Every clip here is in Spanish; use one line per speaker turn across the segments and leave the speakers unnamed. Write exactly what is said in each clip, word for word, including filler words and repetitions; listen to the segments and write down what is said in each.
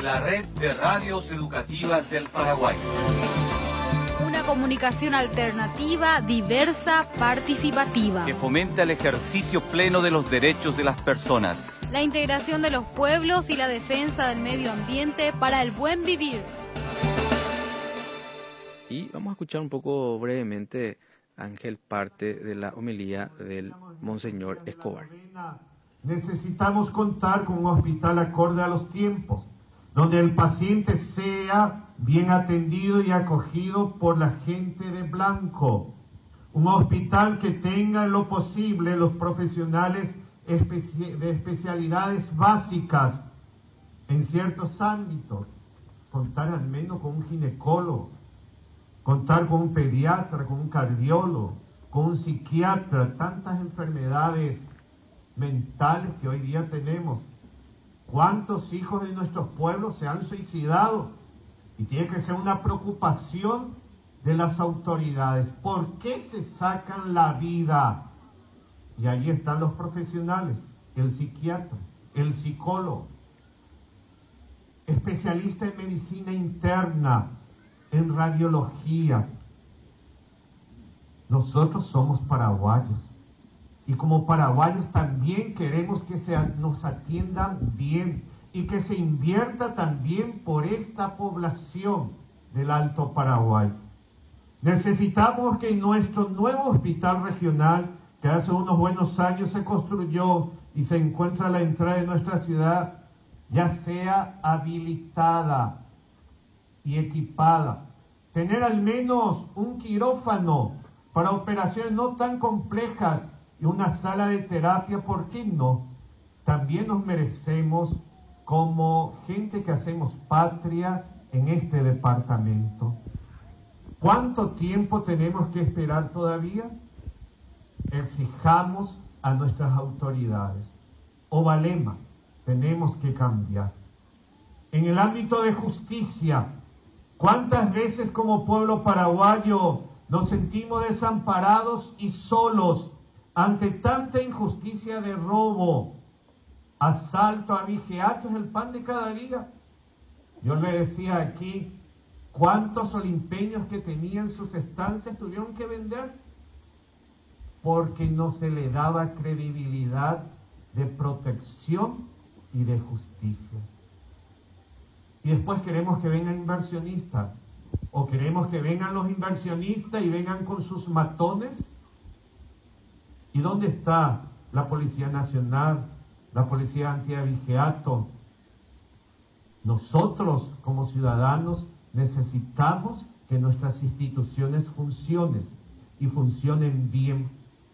la red de radios educativas del Paraguay.
Una comunicación alternativa, diversa, participativa.
Que fomenta el ejercicio pleno de los derechos de las personas.
La integración de los pueblos y la defensa del medio ambiente para el buen vivir.
Y vamos a escuchar un poco brevemente, Ángel, parte de la homilía del Monseñor Escobar.
Necesitamos contar con un hospital acorde a los tiempos, donde el paciente sea bien atendido y acogido por la gente de blanco. Un hospital que tenga en lo posible los profesionales especi- de especialidades básicas en ciertos ámbitos. Contar al menos con un ginecólogo, contar con un pediatra, con un cardiólogo, con un psiquiatra, tantas enfermedades mentales que hoy día tenemos. ¿Cuántos hijos de nuestros pueblos se han suicidado? Y tiene que ser una preocupación de las autoridades. ¿Por qué se sacan la vida? Y allí están los profesionales, el psiquiatra, el psicólogo, especialista en medicina interna, en radiología. Nosotros somos paraguayos. Y como paraguayos también queremos que se, nos atiendan bien y que se invierta también por esta población del Alto Paraguay. Necesitamos que nuestro nuevo hospital regional, que hace unos buenos años se construyó y se encuentra a la entrada de nuestra ciudad, ya sea habilitada y equipada. Tener al menos un quirófano para operaciones no tan complejas y una sala de terapia, ¿por qué no? También nos merecemos, como gente que hacemos patria en este departamento. ¿Cuánto tiempo tenemos que esperar todavía? Exijamos a nuestras autoridades. Ovalema, tenemos que cambiar. En el ámbito de justicia, ¿cuántas veces como pueblo paraguayo nos sentimos desamparados y solos ante tanta injusticia de robo, asalto, abigeato? Es el pan de cada día. Yo le decía aquí, ¿cuántos olimpeños que tenían sus estancias tuvieron que vender? Porque no se le daba credibilidad de protección y de justicia. Y después queremos que vengan inversionistas, o queremos que vengan los inversionistas y vengan con sus matones. ¿Y dónde está la Policía Nacional, la Policía Antiabigeato? Nosotros, como ciudadanos, necesitamos que nuestras instituciones funcionen y funcionen bien.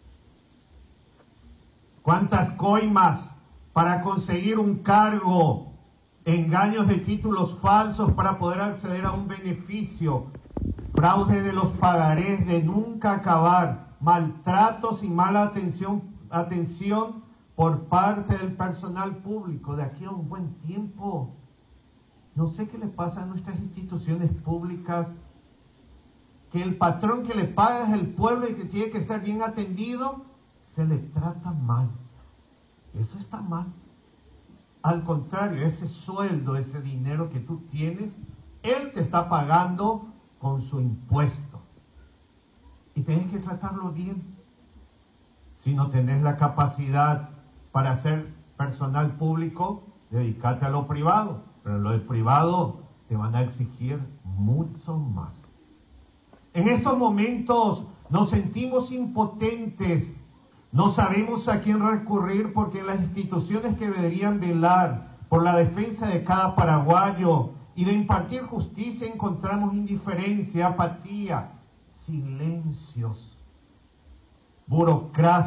¿Cuántas coimas para conseguir un cargo? Engaños de títulos falsos para poder acceder a un beneficio, fraude de los pagarés de nunca acabar, maltratos y mala atención, atención por parte del personal público. De aquí a un buen tiempo, no sé qué le pasa a nuestras instituciones públicas, que el patrón que le paga es el pueblo y que tiene que ser bien atendido, se le trata mal. Eso está mal. Al contrario, ese sueldo, ese dinero que tú tienes, él te está pagando con su impuesto. Y tienes que tratarlo bien. Si no tenés la capacidad para ser personal público, dedícate a lo privado. Pero en lo privado te van a exigir mucho más. En estos momentos nos sentimos impotentes. No sabemos a quién recurrir porque las instituciones que deberían velar por la defensa de cada paraguayo y de impartir justicia encontramos indiferencia, apatía, silencios, burocracia.